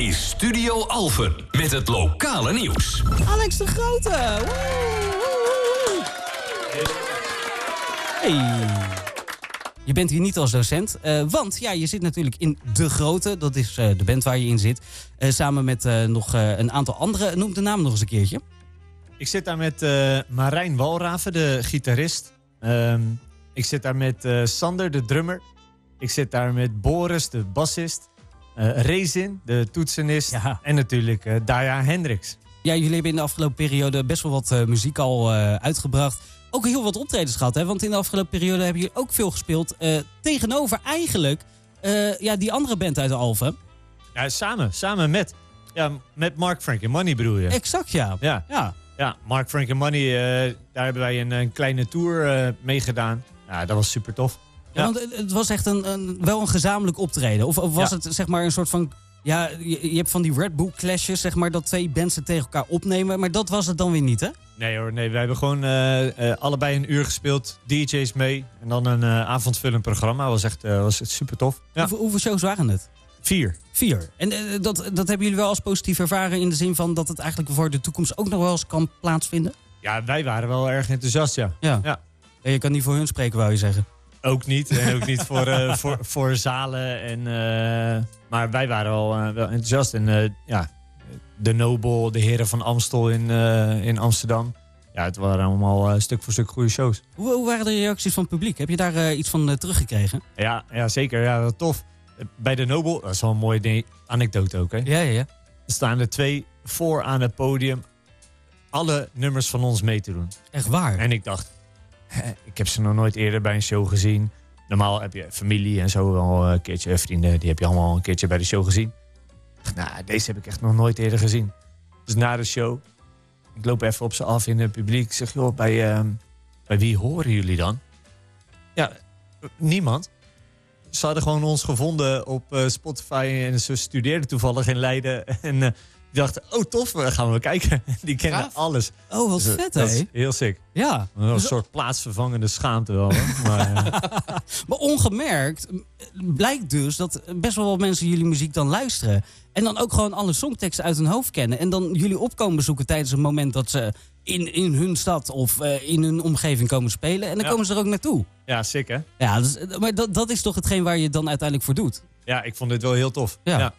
is Studio Alphen met het lokale nieuws. Alex de Grote. Hey. Je bent hier niet als docent, want ja, je zit natuurlijk in De Grote. Dat is de band waar je in zit. Samen met nog een aantal anderen. Noem de naam nog eens een keertje. Ik zit daar met Marijn Walraven, de gitarist. Ik zit daar met Sander, de drummer. Ik zit daar met Boris, de bassist. Rezin, de toetsenist. Ja. En natuurlijk Daya Hendricks. Ja, jullie hebben in de afgelopen periode best wel wat muziek al uitgebracht. Ook heel wat optredens gehad, hè? Want in de afgelopen periode hebben jullie ook veel gespeeld. Tegenover eigenlijk die andere band uit de Alphen. Ja, samen met. Ja, met Mark, Frank and Money bedoel je? Exact, ja. Ja, Mark, Frank and Money, daar hebben wij een kleine tour mee gedaan. Ja, dat was super tof. Ja, want het was echt wel een gezamenlijk optreden. Of was het zeg maar een soort van... Ja, je hebt van die Red Bull clashes, zeg maar, dat twee bands het tegen elkaar opnemen. Maar dat was het dan weer niet, hè? Nee hoor, nee. We hebben gewoon allebei een uur gespeeld. DJ's mee. En dan een avondvullend programma. Was echt super tof. Ja. Hoeveel shows waren het? 4. En dat hebben jullie wel als positief ervaren in de zin van dat het eigenlijk voor de toekomst ook nog wel eens kan plaatsvinden? Ja, wij waren wel erg enthousiast, ja. Ja, je kan niet voor hun spreken, wou je zeggen. Ook niet. En ook niet voor zalen. Maar wij waren wel enthousiast. En de Nobel, de Heren van Amstel in Amsterdam. Ja, het waren allemaal stuk voor stuk goede shows. Hoe waren de reacties van het publiek? Heb je daar iets van teruggekregen? Ja, zeker. Ja, dat tof. Bij de Nobel, dat is wel een mooie anekdote ook, hè? Ja. Er staan er 2 voor aan het podium alle nummers van ons mee te doen. Echt waar? En ik dacht, ik heb ze nog nooit eerder bij een show gezien. Normaal heb je familie en zo wel een keertje, vrienden, die heb je allemaal een keertje bij de show gezien. Nou, deze heb ik echt nog nooit eerder gezien. Dus na de show, ik loop even op ze af in het publiek. Ik zeg, joh, bij wie horen jullie dan? Ja, niemand. Ze hadden gewoon ons gevonden op Spotify en ze studeerden toevallig in Leiden. En die dachten, oh tof, gaan we kijken. Die kennen alles. Oh, wat dus, vet, hè? Dat is heel sick. Ja. Een soort plaatsvervangende schaamte wel. Maar ongemerkt blijkt dus dat best wel wat mensen jullie muziek dan luisteren. En dan ook gewoon alle songteksten uit hun hoofd kennen. En dan jullie opkomen bezoeken tijdens een moment dat ze in hun stad of in hun omgeving komen spelen. En dan komen ze er ook naartoe. Ja, sick hè? Ja, maar dat is toch hetgeen waar je het dan uiteindelijk voor doet? Ja, ik vond dit wel heel tof. Ja.